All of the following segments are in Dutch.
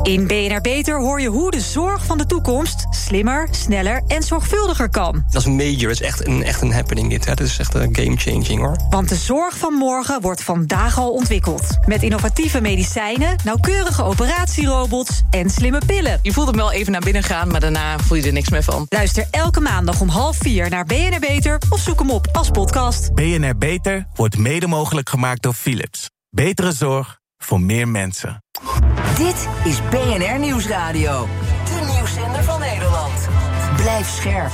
In BNR Beter hoor je hoe de zorg van de toekomst slimmer, sneller en zorgvuldiger kan. Dat is major, dat is echt een happening dit. Hè. Dat is echt een game-changing, hoor. Want de zorg van morgen wordt vandaag al ontwikkeld. Met innovatieve medicijnen, nauwkeurige operatierobots en slimme pillen. Je voelt hem wel even naar binnen gaan, maar daarna voel je er niks meer van. Luister elke maandag om 3:30 naar BNR Beter of zoek hem op als podcast. BNR Beter wordt mede mogelijk gemaakt door Philips. Betere zorg voor meer mensen. Dit is BNR Nieuwsradio. De nieuwszender van Nederland. Blijf scherp.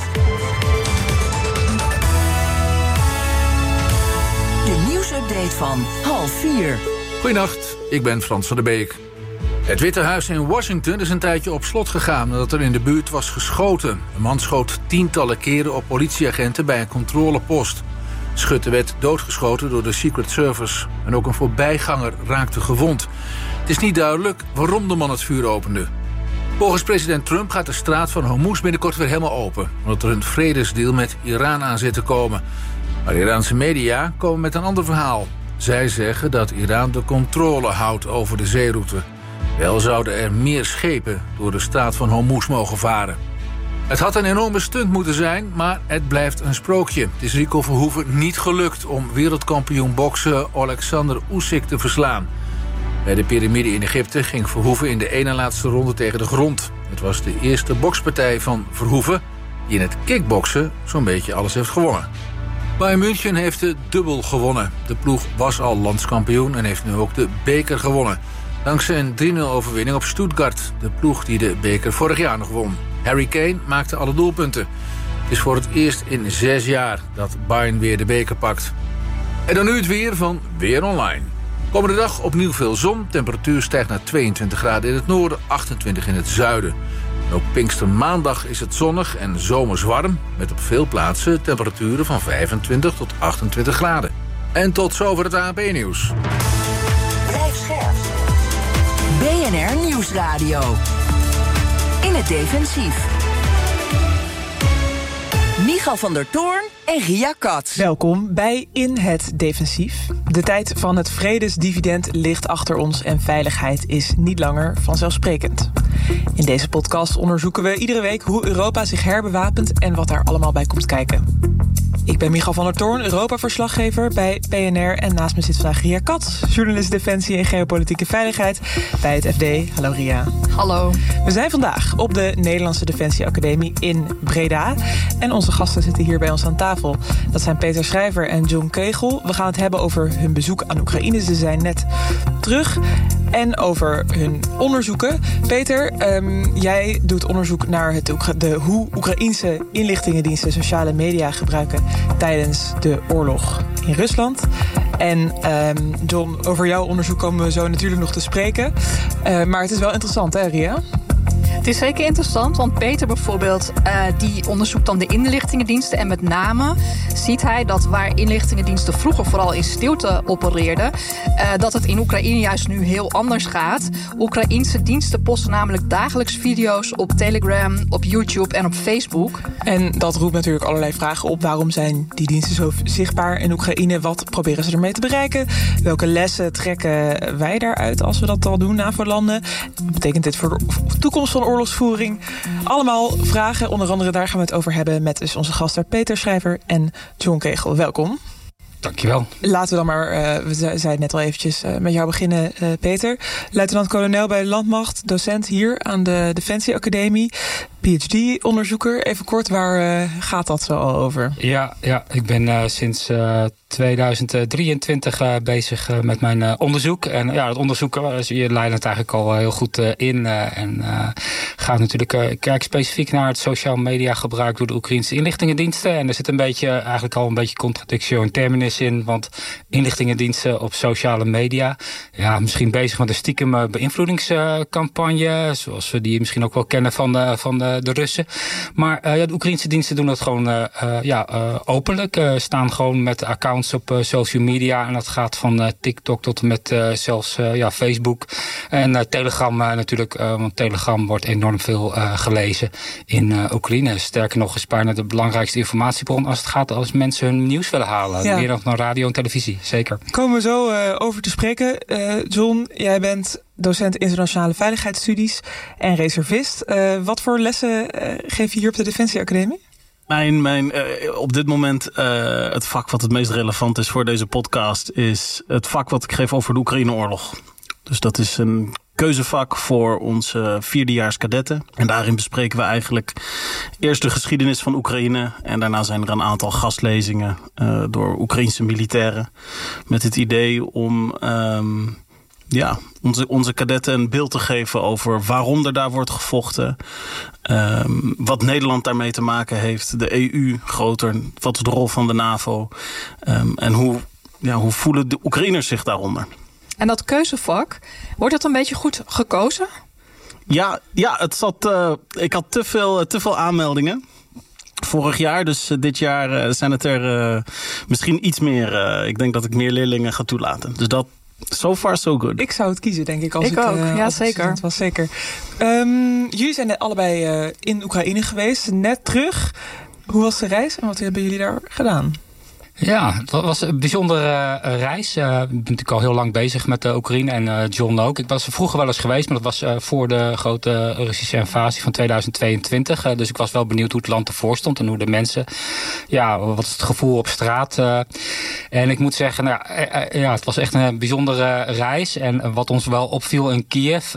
De nieuwsupdate van 3:30. Goedenacht, ik ben Frans van der Beek. Het Witte Huis in Washington is een tijdje op slot gegaan nadat er in de buurt was geschoten. Een man schoot tientallen keren op politieagenten bij een controlepost. De schutter werd doodgeschoten door de Secret Service. En ook een voorbijganger raakte gewond. Het is niet duidelijk waarom de man het vuur opende. Volgens president Trump gaat de straat van Hormuz binnenkort weer helemaal open, omdat er een vredesdeal met Iran aan zit te komen. Maar Iraanse media komen met een ander verhaal. Zij zeggen dat Iran de controle houdt over de zeeroute. Wel zouden er meer schepen door de straat van Hormuz mogen varen. Het had een enorme stunt moeten zijn, maar het blijft een sprookje. Het is Rico Verhoeven niet gelukt om wereldkampioen boksen Alexander Usyk te verslaan. Bij de piramide in Egypte ging Verhoeven in de ene laatste ronde tegen de grond. Het was de eerste bokspartij van Verhoeven, die in het kickboksen zo'n beetje alles heeft gewonnen. Bayern München heeft de dubbel gewonnen. De ploeg was al landskampioen en heeft nu ook de beker gewonnen. Dankzij een 3-0 overwinning op Stuttgart, de ploeg die de beker vorig jaar nog won. Harry Kane maakte alle doelpunten. Het is voor het eerst in 6 jaar dat Bayern weer de beker pakt. En dan nu het weer van Weer Online. Komende dag opnieuw veel zon. Temperatuur stijgt naar 22 graden in het noorden, 28 in het zuiden. En ook Pinkstermaandag is het zonnig en zomers warm, met op veel plaatsen temperaturen van 25 tot 28 graden. En tot zover het ANP-nieuws. Blijf scherp. BNR Nieuwsradio. In het defensief. Michal van der Toorn en Ria Katz. Welkom bij In het Defensief. De tijd van het vredesdividend ligt achter ons en veiligheid is niet langer vanzelfsprekend. In deze podcast onderzoeken we iedere week hoe Europa zich herbewapent en wat daar allemaal bij komt kijken. Ik ben Michal van der Toorn, Europa-verslaggever bij BNR. En naast me zit vandaag Ria Katz, journalist Defensie en Geopolitieke Veiligheid bij het FD. Hallo Ria. Hallo. We zijn vandaag op de Nederlandse Defensie Academie in Breda. En onze gasten zitten hier bij ons aan tafel. Dat zijn Peter Schrijver en John Kegel. We gaan het hebben over hun bezoek aan Oekraïne. Ze zijn net terug. En over hun onderzoeken. Peter, jij doet onderzoek naar hoe Oekraïense inlichtingendiensten sociale media gebruiken tijdens de oorlog in Rusland. En John, over jouw onderzoek komen we zo natuurlijk nog te spreken. Maar het is wel interessant, hè, Ria? Het is zeker interessant, want Peter bijvoorbeeld, die onderzoekt dan de inlichtingendiensten. En met name ziet hij dat waar inlichtingendiensten vroeger vooral in stilte opereerden, dat het in Oekraïne juist nu heel anders gaat. Oekraïense diensten posten namelijk dagelijks video's op Telegram, op YouTube en op Facebook. En dat roept natuurlijk allerlei vragen op. Waarom zijn die diensten zo zichtbaar in Oekraïne? Wat proberen ze ermee te bereiken? Welke lessen trekken wij daaruit als we dat al doen, NAVO-landen? Wat betekent dit voor de toekomst van oorlogsvoering? Allemaal vragen, onder andere daar gaan we het over hebben met dus onze gasten Peter Schrijver en John Kegel. Welkom. Dankjewel. Laten we dan maar, we zeiden het net al eventjes, met jou beginnen, Peter. Luitenant-kolonel bij de Landmacht, docent hier aan de Defensie Academie, PhD-onderzoeker. Even kort, waar gaat dat zo al over? Ja, ik ben sinds 2023 bezig met mijn onderzoek. En ja, het onderzoek, je leidt het eigenlijk al heel goed in. En gaat natuurlijk kijk specifiek naar het social media gebruik door de Oekraïnse inlichtingendiensten. En er zit eigenlijk al een beetje contradictio in terminis in. Want inlichtingendiensten op sociale media, ja, misschien bezig met een stiekem beïnvloedingscampagne. Zoals we die misschien ook wel kennen van de Russen. Maar de Oekraïnse diensten doen dat gewoon openlijk. Staan gewoon met accounts op social media. En dat gaat van TikTok tot en met zelfs Facebook. En Telegram natuurlijk. Want Telegram wordt enorm veel gelezen in Oekraïne. Sterker nog is bijna de belangrijkste informatiebron als mensen hun nieuws willen halen. Ja. Meer dan radio en televisie, zeker. Komen we zo over te spreken. John, jij bent docent internationale veiligheidsstudies en reservist. Wat voor lessen geef je hier op de Defensie Academie? Op dit moment het vak wat het meest relevant is voor deze podcast is het vak wat ik geef over de Oekraïne-oorlog. Dus dat is een keuzevak voor onze vierdejaars kadetten. En daarin bespreken we eigenlijk eerst de geschiedenis van Oekraïne. En daarna zijn er een aantal gastlezingen door Oekraïnse militairen. Met het idee om onze kadetten een beeld te geven over waarom er daar wordt gevochten. Wat Nederland daarmee te maken heeft. De EU groter. Wat is de rol van de NAVO? En hoe voelen de Oekraïners zich daaronder? En dat keuzevak, wordt dat een beetje goed gekozen? Ja, ik had te veel aanmeldingen vorig jaar. Dus dit jaar zijn het er misschien iets meer. Ik denk dat ik meer leerlingen ga toelaten. Dus dat, so far so good. Ik zou het kiezen, denk ik. Zeker. Het was zeker. Jullie zijn net allebei in Oekraïne geweest, net terug. Hoe was de reis en wat hebben jullie daar gedaan? Ja, het was een bijzondere reis. Ik ben natuurlijk al heel lang bezig met de Oekraïne en John ook. Ik was er vroeger wel eens geweest, maar dat was voor de grote Russische invasie van 2022. Dus ik was wel benieuwd hoe het land ervoor stond en hoe de mensen, wat is het gevoel op straat. En ik moet zeggen, het was echt een bijzondere reis. En wat ons wel opviel in Kiev,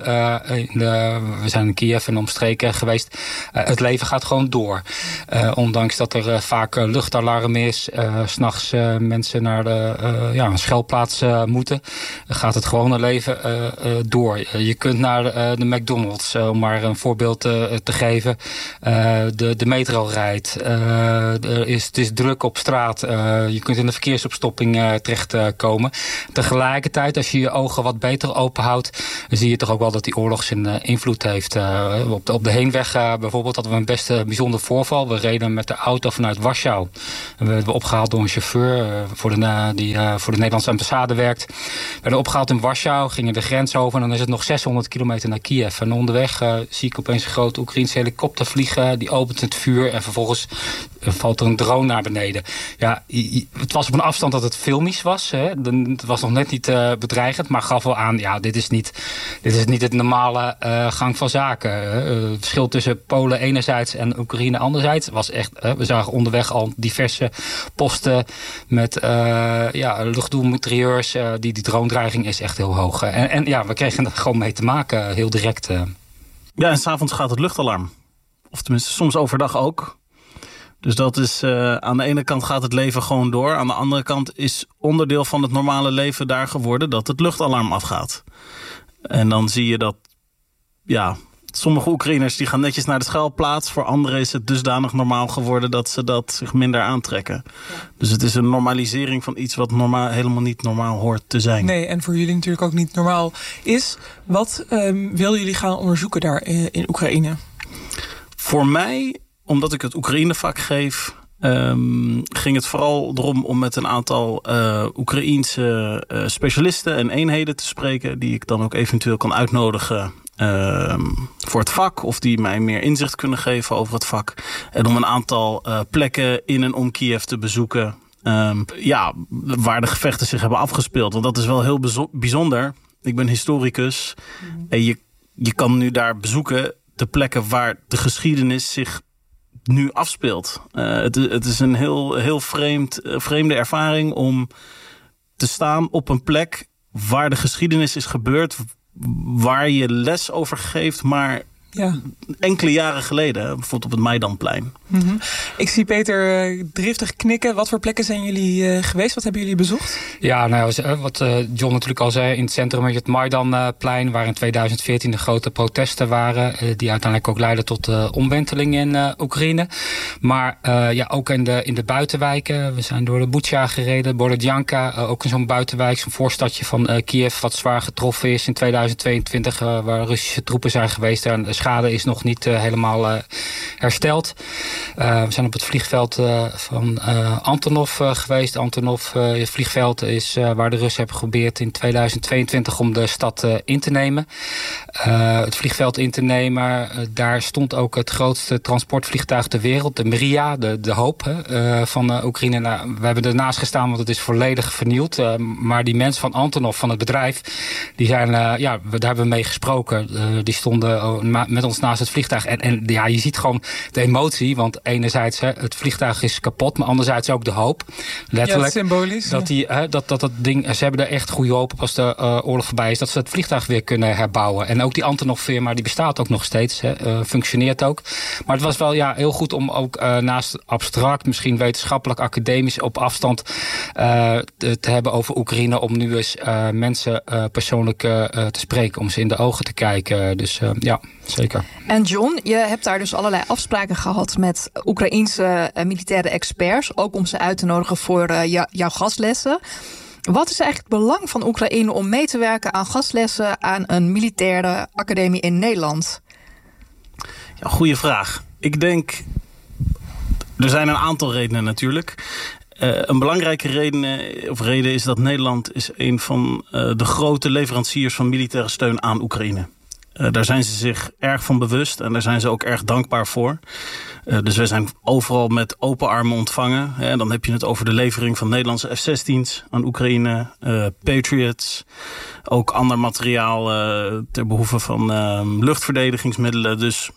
we zijn in Kiev en omstreken geweest, het leven gaat gewoon door. Ondanks dat er vaak luchtalarm is, 's nachts mensen naar de schuilplaats moeten, gaat het gewone leven door. Je kunt naar de McDonald's, om maar een voorbeeld te geven. De metro rijdt. Het is druk op straat. Je kunt in de verkeersopstopping terechtkomen. Tegelijkertijd, als je je ogen wat beter openhoudt, zie je toch ook wel dat die oorlog zijn invloed heeft. Op de heenweg bijvoorbeeld hadden we een best bijzonder voorval. We reden met de auto vanuit Warschau. We werden opgehaald door een chauffeur die voor de Nederlandse ambassade werkt. We werden opgehaald in Warschau, gingen de grens over en dan is het nog 600 kilometer naar Kiev. En onderweg zie ik opeens een grote Oekraïense helikopter vliegen. Die opent het vuur en vervolgens valt er een drone naar beneden. Ja, het was op een afstand dat het filmisch was. Hè. Het was nog net niet bedreigend, maar gaf wel aan, dit is niet het normale gang van zaken. Het verschil tussen Polen enerzijds en Oekraïne anderzijds was echt, we zagen onderweg al diverse posten met luchtdoelmitrailleurs. Die drone-dreiging is echt heel hoog. En we kregen er gewoon mee te maken, heel direct. Ja, en 's avonds gaat het luchtalarm. Of tenminste, soms overdag ook. Dus dat is, aan de ene kant gaat het leven gewoon door. Aan de andere kant is onderdeel van het normale leven daar geworden dat het luchtalarm afgaat. En dan zie je dat, sommige Oekraïners die gaan netjes naar de schuilplaats. Voor anderen is het dusdanig normaal geworden dat ze dat zich minder aantrekken. Ja. Dus het is een normalisering van iets wat helemaal niet normaal hoort te zijn. Nee, en voor jullie natuurlijk ook niet normaal is. Wat wilden jullie gaan onderzoeken daar in Oekraïne? Voor mij, omdat ik het Oekraïnevak geef, ging het vooral erom om met een aantal Oekraïense specialisten en eenheden te spreken, die ik dan ook eventueel kan uitnodigen voor het vak, of die mij meer inzicht kunnen geven over het vak. En om een aantal plekken in en om Kiev te bezoeken, waar de gevechten zich hebben afgespeeld. Want dat is wel heel bijzonder. Ik ben historicus en je kan nu daar bezoeken de plekken waar de geschiedenis zich nu afspeelt. Het is een heel vreemde ervaring om te staan op een plek waar de geschiedenis is gebeurd, waar je les over geeft, maar enkele jaren geleden, bijvoorbeeld op het Maidanplein. Mm-hmm. Ik zie Peter driftig knikken. Wat voor plekken zijn jullie geweest? Wat hebben jullie bezocht? Ja, wat John natuurlijk al zei, in het centrum met het Maidanplein, waar in 2014 de grote protesten waren, die uiteindelijk ook leidden tot omwenteling in Oekraïne. Maar ook in de buitenwijken. We zijn door de Bucha gereden, Borodjanka, ook in zo'n buitenwijk, zo'n voorstadje van Kiev, wat zwaar getroffen is in 2022, waar Russische troepen zijn geweest. En de schade is nog niet helemaal hersteld. We zijn op het vliegveld van Antonov geweest. Antonov vliegveld is waar de Russen hebben geprobeerd in 2022 om de stad in te nemen. Het vliegveld in te nemen. Daar stond ook het grootste transportvliegtuig ter wereld. De Mriya, de Hoop van Oekraïne. Nou, we hebben ernaast gestaan, want het is volledig vernield. Maar die mensen van Antonov, van het bedrijf, die zijn, daar hebben we mee gesproken. Die stonden met ons naast het vliegtuig. En je ziet gewoon de emotie. Want enerzijds, het vliegtuig is kapot, maar anderzijds ook de hoop. Letterlijk. Ja, symbolisch. Dat ding, ze hebben er echt goede hoop op als de oorlog voorbij is, dat ze het vliegtuig weer kunnen herbouwen. En ook die Antonov-firma, die bestaat ook nog steeds. Functioneert ook. Maar het was wel heel goed om ook naast abstract, misschien wetenschappelijk, academisch, op afstand te hebben over Oekraïne. Om nu eens mensen persoonlijk te spreken. Om ze in de ogen te kijken. Dus ja, zeker. En John, je hebt daar dus allerlei afspraken gehad met Oekraïense militaire experts. Ook om ze uit te nodigen voor jouw gastlessen. Wat is eigenlijk het belang van Oekraïne om mee te werken aan gastlessen aan een militaire academie in Nederland? Ja, goeie vraag. Ik denk, er zijn een aantal redenen natuurlijk. Een belangrijke reden is dat Nederland is een van de grote leveranciers van militaire steun aan Oekraïne. Daar zijn ze zich erg van bewust en daar zijn ze ook erg dankbaar voor. Dus we zijn overal met open armen ontvangen. En dan heb je het over de levering van Nederlandse F-16's aan Oekraïne, Patriots, ook ander materiaal ter behoeve van luchtverdedigingsmiddelen. Dus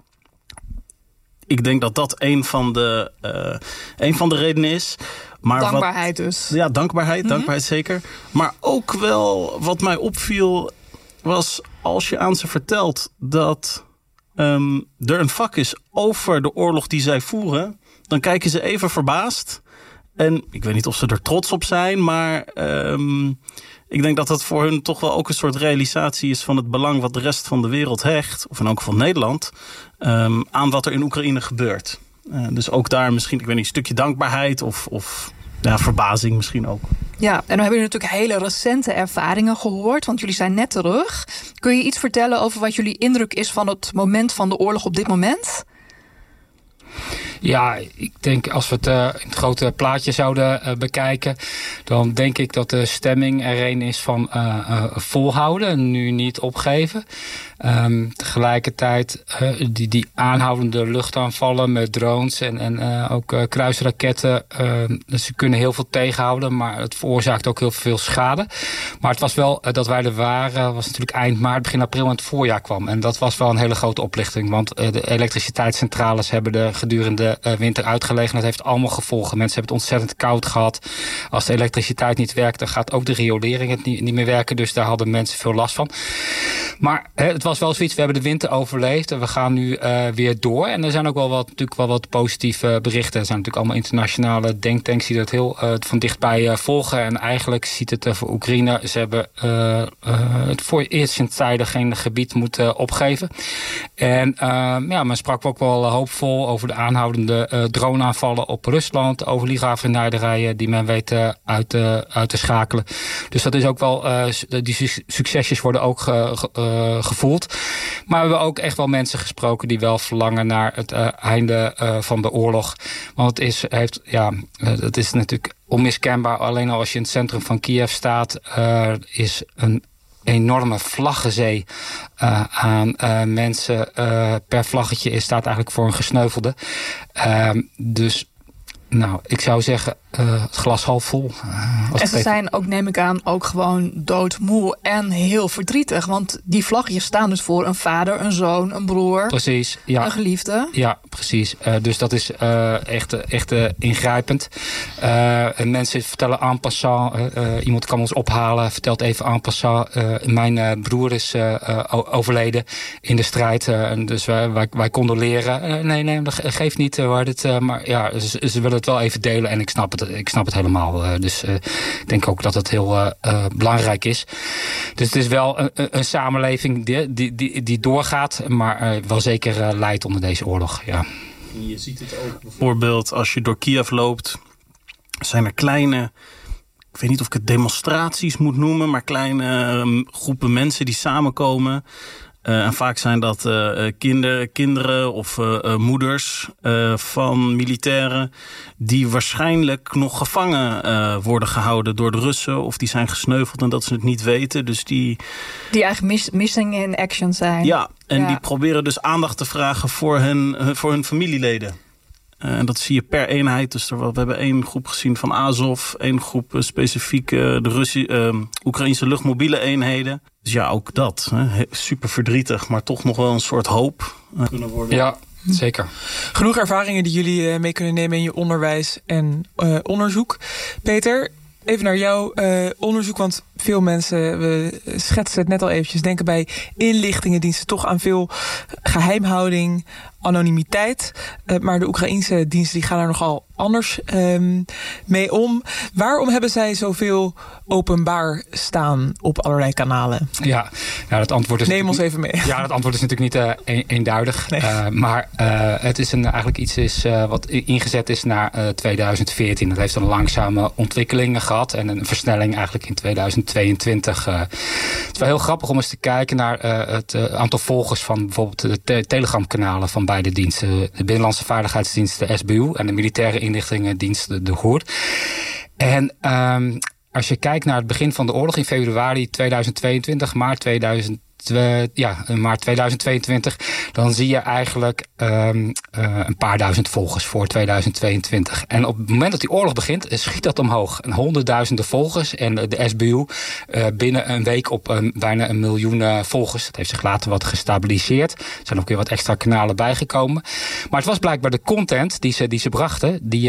ik denk dat dat een van de redenen is. Maar dankbaarheid dus. Ja, dankbaarheid zeker. Maar ook wel wat mij opviel was als je aan ze vertelt dat er een vak is over de oorlog die zij voeren, dan kijken ze even verbaasd. En ik weet niet of ze er trots op zijn, maar ik denk dat dat voor hun toch wel ook een soort realisatie is van het belang wat de rest van de wereld hecht, of in elk geval Nederland, aan wat er in Oekraïne gebeurt. Dus ook daar misschien, ik weet niet, een stukje dankbaarheid of verbazing misschien ook. Ja, en dan hebben jullie natuurlijk hele recente ervaringen gehoord, want jullie zijn net terug. Kun je iets vertellen over wat jullie indruk is van het moment van de oorlog op dit moment? Ja, ik denk als we het in het grote plaatje zouden bekijken, dan denk ik dat de stemming er een is van volhouden, nu niet opgeven. Tegelijkertijd die aanhoudende luchtaanvallen met drones en ook kruisraketten. Ze kunnen heel veel tegenhouden, maar het veroorzaakt ook heel veel schade. Maar het was wel dat wij er waren, was natuurlijk eind maart, begin april en het voorjaar kwam. En dat was wel een hele grote oplichting, want de elektriciteitscentrales hebben er gedurende winter uitgelegen. Dat heeft allemaal gevolgen. Mensen hebben het ontzettend koud gehad. Als de elektriciteit niet werkt, dan gaat ook de riolering het niet meer werken. Dus daar hadden mensen veel last van. Maar het was wel zoiets, we hebben de winter overleefd en we gaan nu weer door. En er zijn ook natuurlijk wel wat positieve berichten. Er zijn natuurlijk allemaal internationale denktanks die dat heel van dichtbij volgen. En eigenlijk ziet het voor Oekraïne, ze hebben het voor eerst in tijden geen gebied moeten opgeven. En men sprak ook wel hoopvol over de aanhoudende droneaanvallen op Rusland, over oligarchennaarderijen die men weet uit te schakelen. Dus dat is ook wel, die succesjes worden ook gevoeld. Maar we hebben ook echt wel mensen gesproken die wel verlangen naar het einde van de oorlog. Want het is natuurlijk onmiskenbaar. Alleen al als je in het centrum van Kiev staat, is een enorme vlaggenzee aan mensen. Per vlaggetje staat eigenlijk voor een gesneuvelde. Dus ik zou zeggen, het glas half vol. En ze zijn ook, neem ik aan, ook gewoon doodmoe en heel verdrietig. Want die vlaggetjes staan dus voor een vader, een zoon, een broer. Precies, ja. Een geliefde. Ja, precies. Dus dat is echt ingrijpend. En mensen vertellen en passant, iemand kan ons ophalen, vertelt even en passant, mijn broer is overleden in de strijd. Dus wij condoleren. Nee, dat geeft niet. Maar ja, ze willen het wel even delen en ik snap het helemaal. Dus ik denk ook dat het heel belangrijk is. Dus het is wel een samenleving die doorgaat, maar wel zeker lijdt onder deze oorlog. Ja. Je ziet het ook bijvoorbeeld als je door Kiev loopt, zijn er kleine, ik weet niet of ik het demonstraties moet noemen, maar kleine groepen mensen die samenkomen. En vaak zijn dat kinderen of moeders van militairen die waarschijnlijk nog gevangen worden gehouden door de Russen, of die zijn gesneuveld en dat ze het niet weten. Dus die eigenlijk missing in action zijn. Ja, en die proberen dus aandacht te vragen voor hun familieleden. En dat zie je per eenheid. Dus we hebben 1 groep gezien van Azov, 1 groep specifiek de Oekraïnse luchtmobiele eenheden. Dus ja, ook dat. Super verdrietig, maar toch nog wel een soort hoop kunnen worden. Ja, zeker. Genoeg ervaringen die jullie mee kunnen nemen in je onderwijs en onderzoek. Peter, even naar jouw onderzoek, want veel mensen, we schetsen het net al eventjes, denken bij inlichtingendiensten toch aan veel geheimhouding, anonimiteit. Maar de Oekraïnse diensten die gaan er nogal anders mee om. Waarom hebben zij zoveel openbaar staan op allerlei kanalen? Ja, het antwoord is... Neem ons even mee. Ja, het antwoord is natuurlijk niet eenduidig. Nee. Maar het is eigenlijk iets wat ingezet is naar 2014. Dat heeft een langzame ontwikkeling gehad en een versnelling eigenlijk in 2022. Het is wel heel grappig om eens te kijken naar het aantal volgers van bijvoorbeeld de Telegram-kanalen van beide diensten. De Binnenlandse Veiligheidsdienst, de SBU, en de Militaire Inlichtingendienst, de GOER. En als je kijkt naar het begin van de oorlog in februari 2022, maart 2022, dan zie je eigenlijk een paar duizend volgers voor 2022. En op het moment dat die oorlog begint, schiet dat omhoog. Honderdduizenden volgers. En de SBU binnen een week op bijna 1 miljoen volgers. Dat heeft zich later wat gestabiliseerd. Er zijn ook weer wat extra kanalen bijgekomen. Maar het was blijkbaar de content die ze brachten, die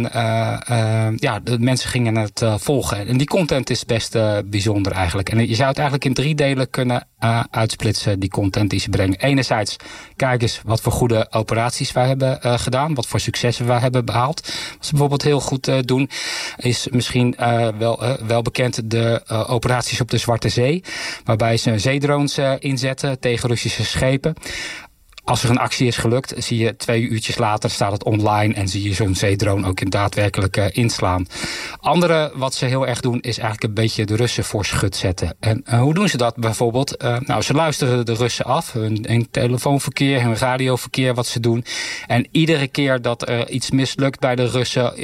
de mensen gingen het volgen. En die content is best bijzonder eigenlijk. En je zou het eigenlijk in 3 delen kunnen uitsplitsen, die content die ze brengen. Enerzijds, kijk eens wat voor goede operaties wij hebben gedaan, wat voor successen wij hebben behaald. Wat ze bijvoorbeeld heel goed doen, is misschien wel bekend de operaties op de Zwarte Zee, waarbij ze zeedrones inzetten tegen Russische schepen. Als er een actie is gelukt, zie je 2 uurtjes later staat het online en zie je zo'n zeedrone ook daadwerkelijk inslaan. Andere wat ze heel erg doen is eigenlijk een beetje de Russen voor schut zetten. En hoe doen ze dat bijvoorbeeld? Ze luisteren de Russen af, hun telefoonverkeer, hun radioverkeer, wat ze doen. En iedere keer dat er iets mislukt bij de Russen,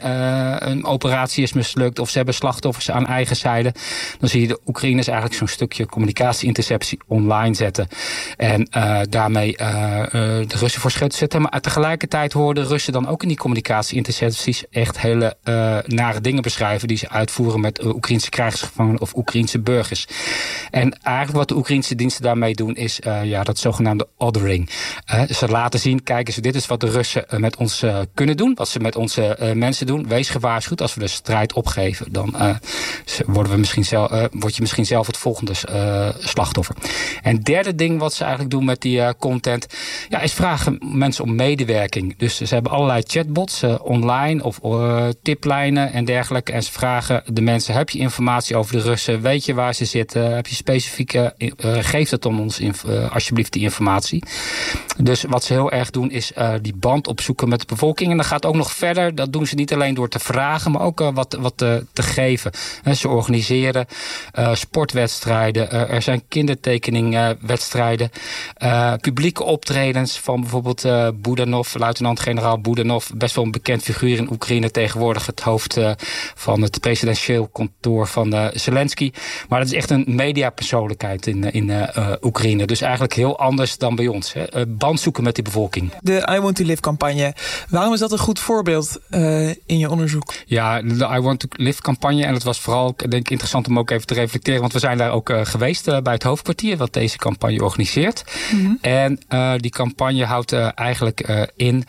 een operatie is mislukt of ze hebben slachtoffers aan eigen zijde, dan zie je de Oekraïners eigenlijk zo'n stukje communicatie-interceptie online zetten. En daarmee de Russen voor schut zetten. Maar tegelijkertijd horen de Russen dan ook in die communicatie-intercepties echt hele nare dingen beschrijven die ze uitvoeren met Oekraïnse krijgsgevangenen of Oekraïnse burgers. En eigenlijk wat de Oekraïnse diensten daarmee doen is dat zogenaamde othering. Ze laten zien, kijk eens, dit is wat de Russen met ons kunnen doen, wat ze met onze mensen doen. Wees gewaarschuwd, als we de strijd opgeven, dan word je misschien zelf het volgende slachtoffer. En het derde ding wat ze eigenlijk doen met die content, is vragen mensen om medewerking. Dus ze hebben allerlei chatbots online of tiplijnen en dergelijke. En ze vragen de mensen, heb je informatie over de Russen? Weet je waar ze zitten? Heb je specifieke, geef dat dan ons alsjeblieft die informatie. Dus wat ze heel erg doen is die band opzoeken met de bevolking. En dat gaat ook nog verder. Dat doen ze niet alleen door te vragen, maar ook wat te geven. Ze organiseren sportwedstrijden. Er zijn kindertekeningwedstrijden. Publieke optredens van bijvoorbeeld Budanov, luitenant-generaal Budanov, best wel een bekend figuur in Oekraïne, tegenwoordig het hoofd van het presidentieel kantoor van Zelensky. Maar dat is echt een mediapersoonlijkheid in Oekraïne. Dus eigenlijk heel anders dan bij ons. Band zoeken met die bevolking. De I Want to Live campagne. Waarom is dat een goed voorbeeld in je onderzoek? Ja, de I Want to Live campagne. En het was vooral, denk ik, interessant om ook even te reflecteren. Want we zijn daar ook geweest bij het hoofdkwartier wat deze campagne organiseert. Mm-hmm. En die campagne houdt eigenlijk in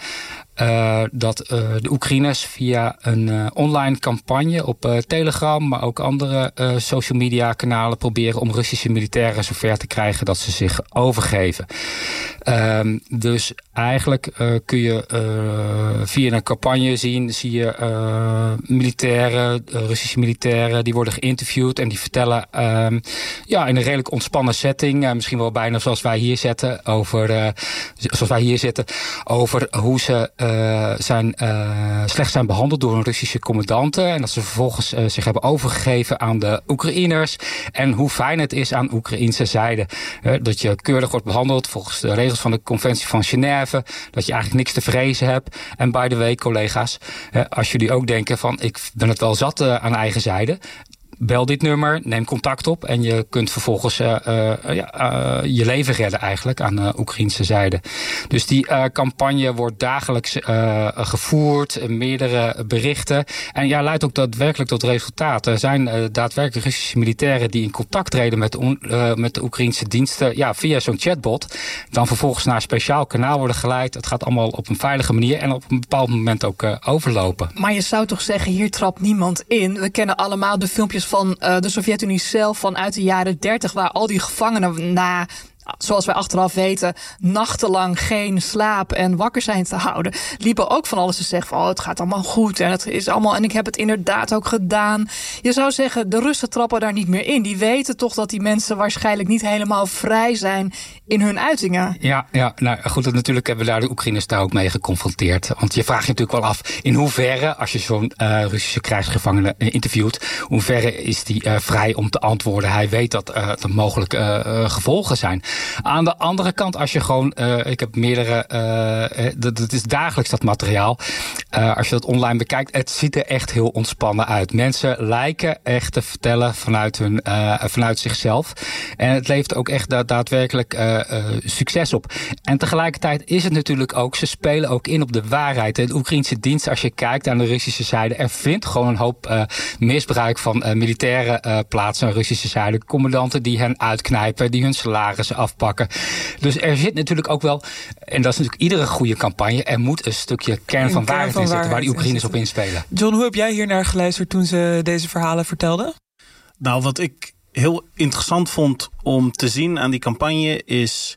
dat de Oekraïners via een online campagne op Telegram, maar ook andere social media kanalen proberen om Russische militairen zover te krijgen dat ze zich overgeven. Dus eigenlijk kun je via een campagne zie je Russische militairen, die worden geïnterviewd en die vertellen in een redelijk ontspannen setting, misschien wel bijna zoals wij hier zitten, over hoe ze slecht zijn behandeld door een Russische commandanten en dat ze vervolgens zich hebben overgegeven aan de Oekraïners en hoe fijn het is aan Oekraïnse zijde. Dat je keurig wordt behandeld volgens de regels van de Conventie van Genève, dat je eigenlijk niks te vrezen hebt. En by the way, collega's, als jullie ook denken van ik ben het wel zat aan eigen zijde, bel dit nummer, neem contact op en je kunt vervolgens je leven redden eigenlijk aan de Oekraïnse zijde. Dus die campagne wordt dagelijks gevoerd, meerdere berichten en leidt ook daadwerkelijk tot resultaten. Er zijn daadwerkelijk Russische militairen die in contact treden met de Oekraïnse diensten via zo'n chatbot, dan vervolgens naar een speciaal kanaal worden geleid. Het gaat allemaal op een veilige manier en op een bepaald moment ook overlopen. Maar je zou toch zeggen, hier trapt niemand in. We kennen allemaal de filmpjes van de Sovjet-Unie zelf vanuit de jaren 30... waar al die gevangenen zoals wij achteraf weten, nachtenlang geen slaap en wakker zijn te houden, liepen ook van alles te zeggen van het gaat allemaal goed en het is allemaal en ik heb het inderdaad ook gedaan. Je zou zeggen, de Russen trappen daar niet meer in. Die weten toch dat die mensen waarschijnlijk niet helemaal vrij zijn in hun uitingen. Ja, nou goed, natuurlijk hebben we daar de Oekraïners daar ook mee geconfronteerd. Want je vraagt je natuurlijk wel af, in hoeverre, als je zo'n Russische krijgsgevangene interviewt, hoe verre is die vrij om te antwoorden? Hij weet dat er mogelijk gevolgen zijn. Aan de andere kant, als je gewoon, ik heb meerdere, dat is dagelijks dat materiaal. Als je dat online bekijkt, het ziet er echt heel ontspannen uit. Mensen lijken echt te vertellen vanuit zichzelf. En het levert ook echt daadwerkelijk succes op. En tegelijkertijd is het natuurlijk ook, ze spelen ook in op de waarheid. De Oekraïnse dienst, als je kijkt aan de Russische zijde, er vindt gewoon een hoop misbruik van militaire plaatsen aan de Russische zijde. Commandanten die hen uitknijpen, die hun salarissen afpakken. Dus er zit natuurlijk ook wel, en dat is natuurlijk iedere goede campagne, er moet een stukje kern van waarheid in zitten, waar die Oekraïners op inspelen. John, hoe heb jij hier naar geluisterd toen ze deze verhalen vertelden? Nou, wat ik heel interessant vond om te zien aan die campagne is,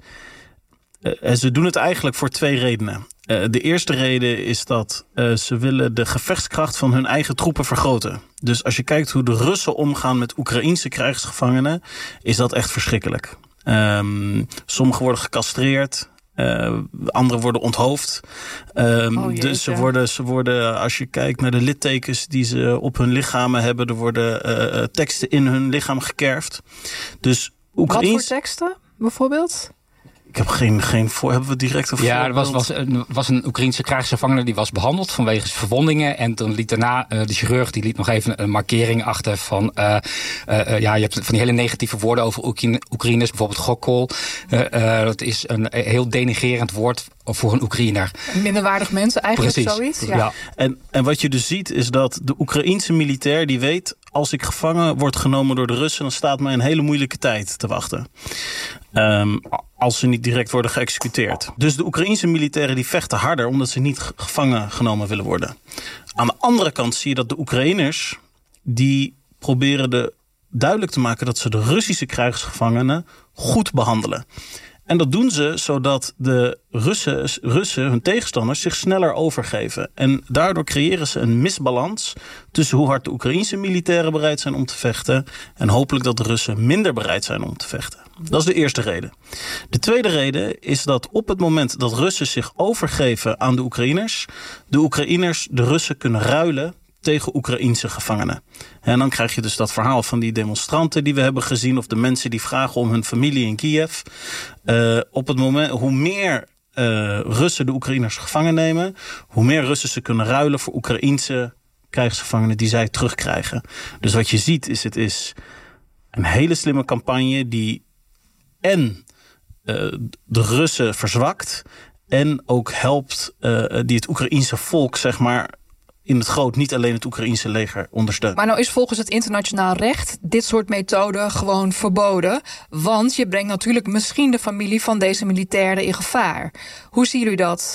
ze doen het eigenlijk voor 2 redenen. De eerste reden is dat ze willen de gevechtskracht van hun eigen troepen vergroten. Dus als je kijkt hoe de Russen omgaan met Oekraïense krijgsgevangenen, is dat echt verschrikkelijk. Sommigen worden gecastreerd. Anderen worden onthoofd. Dus ze worden, als je kijkt naar de littekens die ze op hun lichamen hebben, er worden teksten in hun lichaam gekerfd. Dus Wat voor teksten bijvoorbeeld? Ik heb geen voor. Hebben we direct een voorbeeld? Er was een Oekraïense krijgsgevangene die was behandeld vanwege verwondingen. En dan liet daarna de chirurg die liet nog even een markering achter van je hebt van die hele negatieve woorden over Oekraïners, bijvoorbeeld Gokol. Dat is een heel denigrerend woord voor een Oekraïner. Een minderwaardig mensen, eigenlijk. Precies. Zoiets. Ja. En wat je dus ziet is dat de Oekraïense militair die weet, als ik gevangen word genomen door de Russen, dan staat mij een hele moeilijke tijd te wachten. Als ze niet direct worden geëxecuteerd. Dus de Oekraïense militairen die vechten harder omdat ze niet gevangen genomen willen worden. Aan de andere kant zie je dat de Oekraïners die proberen duidelijk te maken dat ze de Russische krijgsgevangenen goed behandelen. En dat doen ze zodat de Russen, hun tegenstanders, zich sneller overgeven. En daardoor creëren ze een misbalans tussen hoe hard de Oekraïense militairen bereid zijn om te vechten en hopelijk dat de Russen minder bereid zijn om te vechten. Dat is de eerste reden. De tweede reden is dat op het moment dat Russen zich overgeven aan de Oekraïners de Russen kunnen ruilen tegen Oekraïense gevangenen. En dan krijg je dus dat verhaal van die demonstranten die we hebben gezien, of de mensen die vragen om hun familie in Kiev. Op het moment, hoe meer Russen de Oekraïners gevangen nemen, hoe meer Russen ze kunnen ruilen voor Oekraïense krijgsgevangenen die zij terugkrijgen. Dus wat je ziet is, het is een hele slimme campagne die en de Russen verzwakt en ook helpt die het Oekraïense volk, zeg maar, in het groot niet alleen het Oekraïense leger ondersteunt. Maar nou is volgens het internationaal recht dit soort methoden gewoon verboden. Want je brengt natuurlijk misschien de familie van deze militairen in gevaar. Hoe zien jullie dat?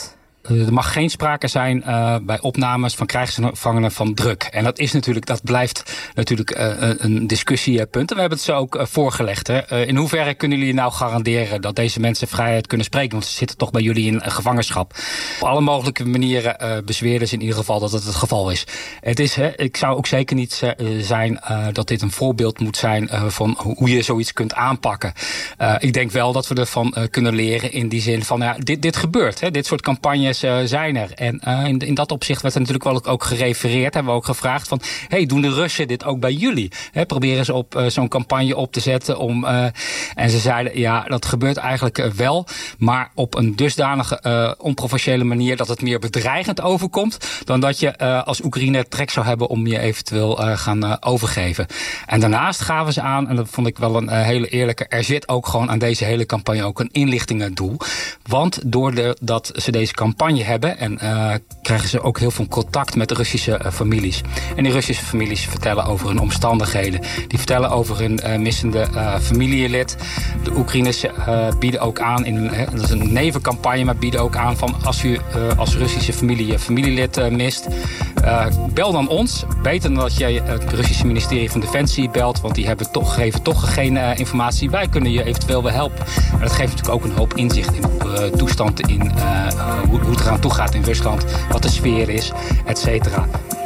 er mag geen sprake zijn bij opnames van krijgsgevangenen van druk. En dat blijft natuurlijk een discussiepunt. En we hebben het zo ook voorgelegd. Hè. In hoeverre kunnen jullie nou garanderen dat deze mensen vrijheid kunnen spreken? Want ze zitten toch bij jullie in gevangenschap. Op alle mogelijke manieren bezweren ze in ieder geval dat het geval is. Ik zou ook zeker niet zijn dat dit een voorbeeld moet zijn van hoe je zoiets kunt aanpakken. Ik denk wel dat we ervan kunnen leren in die zin van dit gebeurt. Hè. Dit soort campagnes zijn er. En in dat opzicht werd er natuurlijk wel ook gerefereerd. Hebben we ook gevraagd van, doen de Russen dit ook bij jullie? Proberen ze op zo'n campagne op te zetten en ze zeiden, dat gebeurt eigenlijk wel, maar op een dusdanige onprofessionele manier dat het meer bedreigend overkomt dan dat je als Oekraïne trek zou hebben om je eventueel gaan overgeven. En daarnaast gaven ze aan, en dat vond ik wel een hele eerlijke, er zit ook gewoon aan deze hele campagne ook een inlichtingendoel. Want doordat ze deze campagne hebben en krijgen ze ook heel veel contact met de Russische families. En die Russische families vertellen over hun omstandigheden. Die vertellen over hun missende familielid. De Oekraïners bieden ook aan, dat is een nevencampagne, maar bieden ook aan van als u als Russische familie je familielid mist, bel dan ons. Beter dan dat je het Russische ministerie van Defensie belt, want die geven toch geen informatie. Wij kunnen je eventueel wel helpen. Maar dat geeft natuurlijk ook een hoop inzicht in de toestand, in hoe het eraan toe gaat in Rusland, wat de sfeer is, et cetera.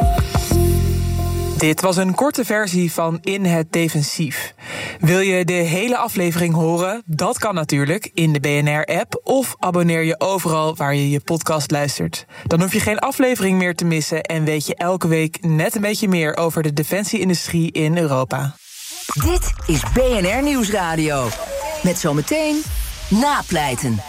Dit was een korte versie van In het Defensief. Wil je de hele aflevering horen? Dat kan natuurlijk in de BNR-app of abonneer je overal waar je je podcast luistert. Dan hoef je geen aflevering meer te missen en weet je elke week net een beetje meer over de defensieindustrie in Europa. Dit is BNR Nieuwsradio. Met zometeen Napleiten.